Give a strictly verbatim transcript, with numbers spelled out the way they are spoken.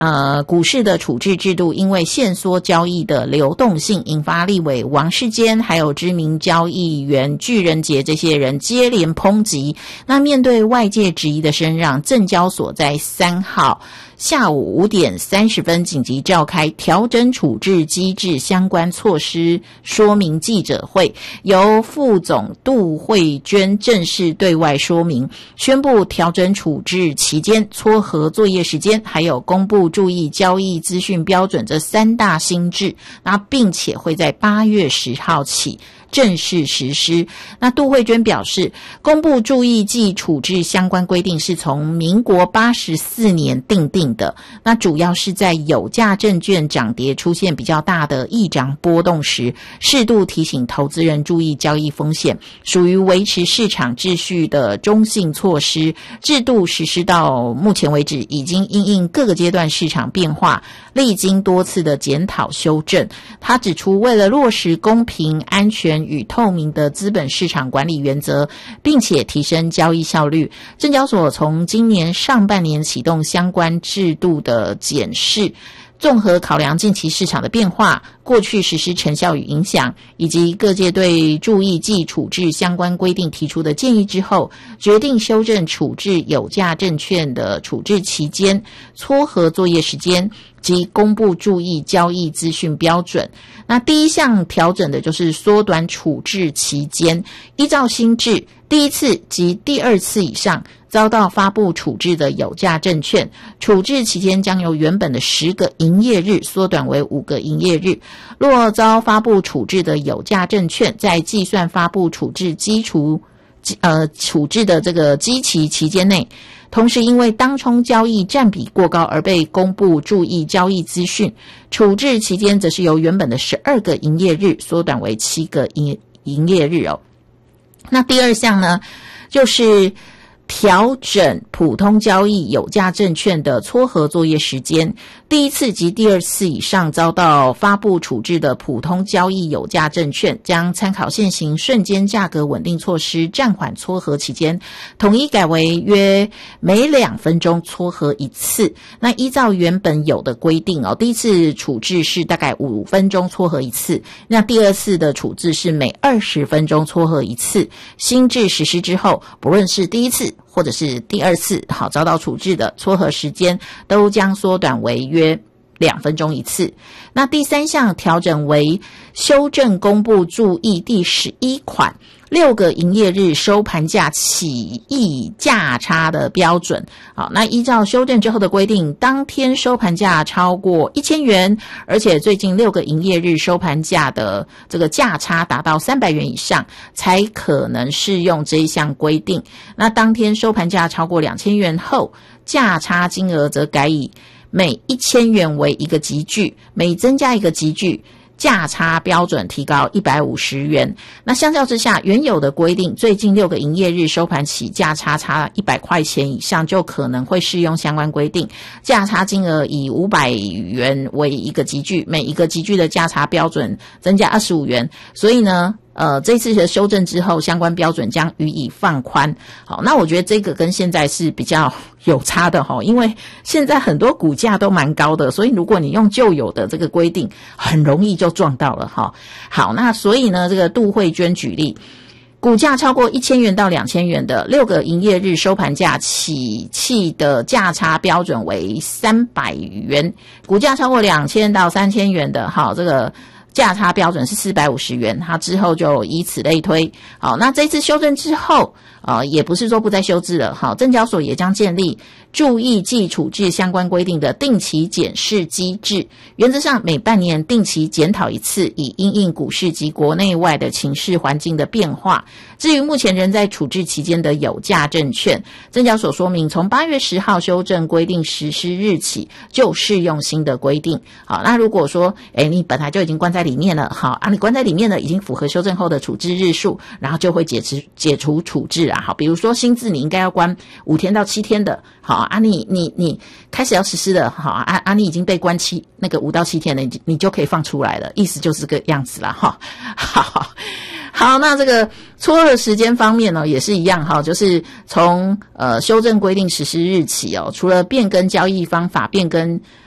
呃，股市的处置制度因为限缩交易的流动性，引发立委王世坚还有知名交易员巨人杰这些人接连抨击。那面对外界质疑的声浪，证交所在三号下午五点三十分紧急召开调整处置机制相关措施说明记者会，由副总杜慧娟正式对外说明，宣布调整处置期间、撮合作业时间，还有公布注意交易资讯标准这三大新制，那并且会在八月十号起正式实施。那杜慧娟表示，公布注意暨处置相关规定是从民国八十四年订定的，那主要是在有价证券涨跌出现比较大的异涨波动时，适度提醒投资人注意交易风险，属于维持市场秩序的中性措施。制度实施到目前为止，已经因应各个阶段市场变化，历经多次的检讨修正。他指出，为了落实公平、安全与透明的资本市场管理原则，并且提升交易效率，证交所从今年上半年启动相关制度的检视，综合考量近期市场的变化、过去实施成效与影响，以及各界对注意暨处置相关规定提出的建议之后，决定修正处置有价证券的处置期间、撮合作业时间及公布注意交易资讯标准。那第一项调整的就是缩短处置期间，依照新制，第一次及第二次以上遭到发布处置的有价证券，处置期间将由原本的十个营业日缩短为五个营业日。若遭发布处置的有价证券，在计算发布处置基础呃处置的这个基期期间内，同时因为当冲交易占比过高而被公布注意交易资讯，处置期间则是由原本的十二个营业日缩短为七个营营业日哦。那第二项呢，就是调整普通交易有价证券的撮合作业时间，第一次及第二次以上遭到发布处置的普通交易有价证券，将参考现行瞬间价格稳定措施暂缓撮合期间，统一改为约每两分钟撮合一次。那依照原本有的规定哦，第一次处置是大概五分钟撮合一次，那第二次的处置是每二十分钟撮合一次。新制实施之后，不论是第一次或者是第二次好遭到处置的撮合时间，都将缩短为约两分钟一次。那第三项调整为修正公布注意第十一款六个营业日收盘价起异价差的标准。好，那依照修正之后的规定，当天收盘价超过一千元，而且最近六个营业日收盘价的这个价差达到三百元以上，才可能适用这一项规定。那当天收盘价超过两千元后，价差金额则改以每一千元为一个集聚，每增加一个集聚，价差标准提高一百五十元。那相较之下，原有的规定，最近六个营业日收盘起价差差一百块钱以上，就可能会适用相关规定，价差金额以五百元为一个集聚，每一个集聚的价差标准增加二十五元。所以呢呃，这次的修正之后，相关标准将予以放宽。好，那我觉得这个跟现在是比较有差的哈，因为现在很多股价都蛮高的，所以如果你用旧有的这个规定，很容易就撞到了哈。好，那所以呢，这个杜慧娟举例，股价超过一千元到两千元的六个营业日收盘价起契的价差标准为三百元，股价超过两千到三千元的，好，这个价差标准是四百五十元，它之后就以此类推。好，那这次修正之后，呃，也不是说不再修制了。好，证交所也将建立注意暨处置相关规定的定期检视机制，原则上每半年定期检讨一次，以因应股市及国内外的情势环境的变化。至于目前仍在处置期间的有价证券，证交所说明，从八月十号修正规定实施日起就适用新的规定。好，那如果说，诶，你本来就已经关在里面了，好啊，你关在里面了，已经符合修正后的处置日数，然后就会解除解除处置啊。好，比如说新制你应该要关五天到七天的，好啊，你你你开始要实施了，好啊啊，你已经被关七那个五到七天了，你你就可以放出来了，意思就是这个样子啦，哈。好。好，那这个撮合时间方面呢，也是一样哈，就是从呃修正规定实施日起哦，除了变更交易方法、变更